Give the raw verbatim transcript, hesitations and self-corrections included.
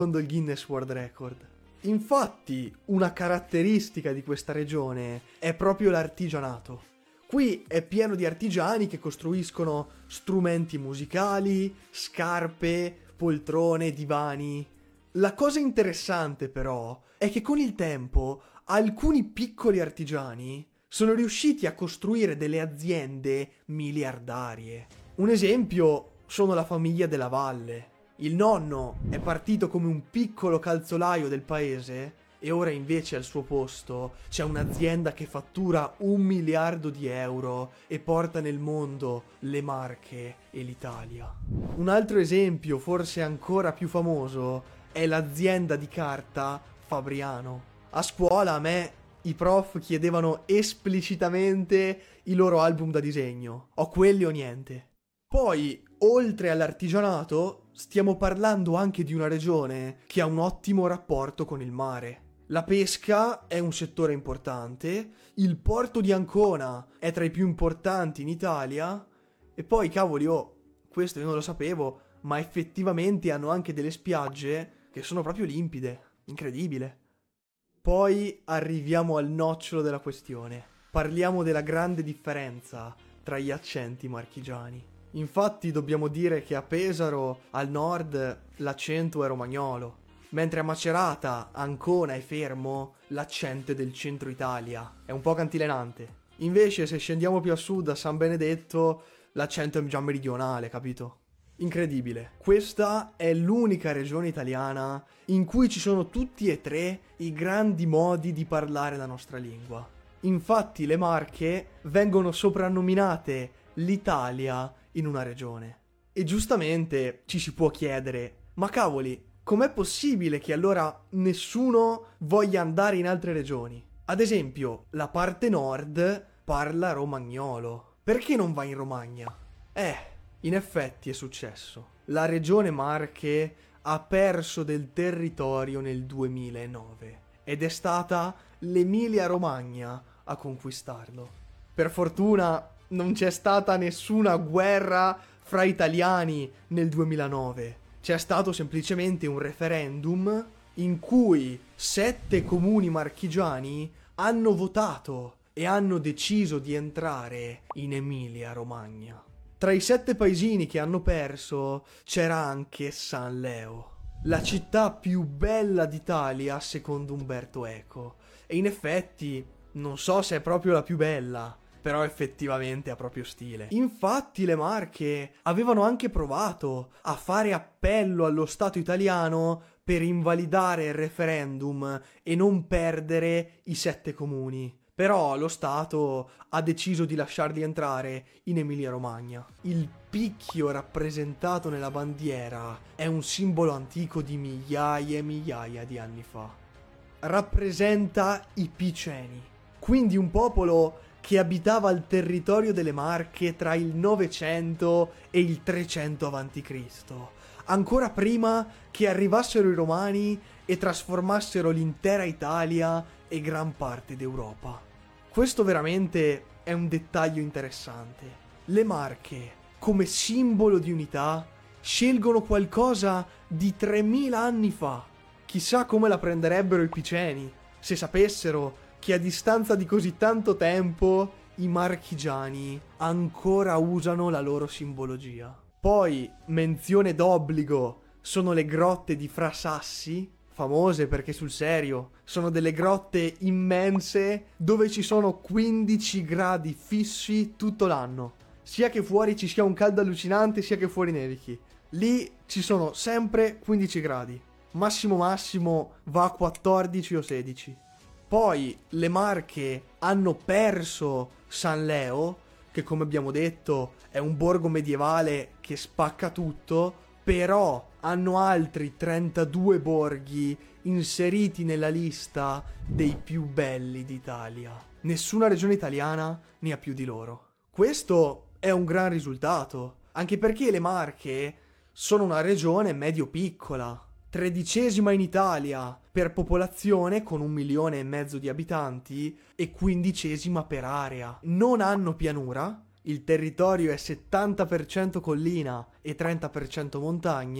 secondo il Guinness World Record. Infatti, una caratteristica di questa regione è proprio l'artigianato. Qui è pieno di artigiani che costruiscono strumenti musicali, scarpe, poltrone, divani. La cosa interessante però è che con il tempo alcuni piccoli artigiani sono riusciti a costruire delle aziende miliardarie. Un esempio sono la famiglia della Valle. Il nonno è partito come un piccolo calzolaio del paese e ora invece al suo posto c'è un'azienda che fattura un miliardo di euro e porta nel mondo le Marche e l'Italia. Un altro esempio, forse ancora più famoso, è l'azienda di carta Fabriano. A scuola a me i prof chiedevano esplicitamente i loro album da disegno. Ho quelli o niente. Poi, oltre all'artigianato, stiamo parlando anche di una regione che ha un ottimo rapporto con il mare. La pesca è un settore importante, il porto di Ancona è tra i più importanti in Italia, e poi, cavoli, oh, questo io non lo sapevo, ma effettivamente hanno anche delle spiagge che sono proprio limpide. Incredibile. Poi arriviamo al nocciolo della questione. Parliamo della grande differenza tra gli accenti marchigiani. Infatti dobbiamo dire che a Pesaro, al nord, l'accento è romagnolo, mentre a Macerata, Ancona e Fermo, l'accento è del centro Italia, è un po' cantilenante. Invece se scendiamo più a sud, a San Benedetto, l'accento è già meridionale, capito? Incredibile. Questa è l'unica regione italiana in cui ci sono tutti e tre i grandi modi di parlare la nostra lingua. Infatti le Marche vengono soprannominate l'Italia in una regione. E giustamente ci si può chiedere, ma cavoli, com'è possibile che allora nessuno voglia andare in altre regioni? Ad esempio, la parte nord parla romagnolo. Perché non va in Romagna? Eh, in effetti è successo. La regione Marche ha perso del territorio nel duemilanove ed è stata l'Emilia-Romagna a conquistarlo. Per fortuna non c'è stata nessuna guerra fra italiani nel duemilanove. C'è stato semplicemente un referendum in cui sette comuni marchigiani hanno votato e hanno deciso di entrare in Emilia-Romagna. Tra i sette paesini che hanno perso c'era anche San Leo, la città più bella d'Italia secondo Umberto Eco. E in effetti non so se è proprio la più bella, però effettivamente ha proprio stile. Infatti le Marche avevano anche provato a fare appello allo Stato italiano per invalidare il referendum e non perdere i sette comuni. Però lo Stato ha deciso di lasciarli entrare in Emilia-Romagna. Il picchio rappresentato nella bandiera è un simbolo antico di migliaia e migliaia di anni fa. Rappresenta i Piceni, quindi un popolo che abitava il territorio delle Marche tra il novecento e il trecento avanti Cristo, ancora prima che arrivassero i Romani e trasformassero l'intera Italia e gran parte d'Europa. Questo veramente è un dettaglio interessante. Le Marche, come simbolo di unità, scelgono qualcosa di tremila anni fa. Chissà come la prenderebbero i Piceni se sapessero che a distanza di così tanto tempo i marchigiani ancora usano la loro simbologia. Poi, menzione d'obbligo, sono le grotte di Fra Sassi, famose perché sul serio sono delle grotte immense dove ci sono quindici gradi fissi tutto l'anno. Sia che fuori ci sia un caldo allucinante, sia che fuori nevichi. Lì ci sono sempre quindici gradi. Massimo massimo va a quattordici o sedici. Poi le Marche hanno perso San Leo, che come abbiamo detto è un borgo medievale che spacca tutto, però hanno altri trentadue borghi inseriti nella lista dei più belli d'Italia. Nessuna regione italiana ne ha più di loro. Questo è un gran risultato, anche perché le Marche sono una regione medio-piccola, tredicesima in Italia per popolazione con un milione e mezzo di abitanti e quindicesima per area. Non hanno pianura, il territorio è settanta per cento collina e trenta per cento montagna,